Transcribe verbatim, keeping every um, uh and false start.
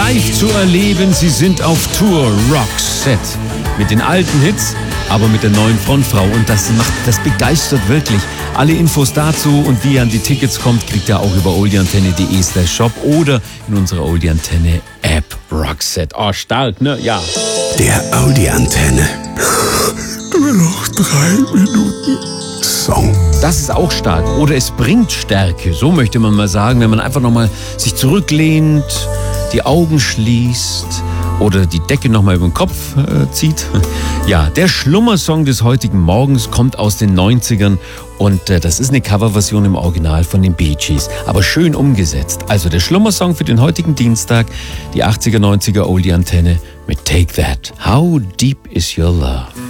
live zu erleben. Sie sind auf Tour, Roxette. Mit den alten Hits, aber mit der neuen Frontfrau. Und das macht, das begeistert wirklich. Alle Infos dazu und wie ihr an die Tickets kommt, kriegt ihr auch über oldieantenne.de slash shop oder in unserer Oldie-Antenne App Roxette. Oh, stark, ne? Ja. Der Oldie-Antenne. Nur noch drei Minuten Song. Das ist auch stark. Oder es bringt Stärke. So möchte man mal sagen, wenn man einfach nochmal sich zurücklehnt, die Augen schließt oder die Decke nochmal über den Kopf äh, zieht. Ja, der Schlummersong des heutigen Morgens kommt aus den neunzigern und äh, das ist eine Coverversion im Original von den Bee Gees, aber schön umgesetzt. Also der Schlummersong für den heutigen Dienstag, die achtziger, neunziger Oldie-Antenne mit Take That. How Deep Is Your Love?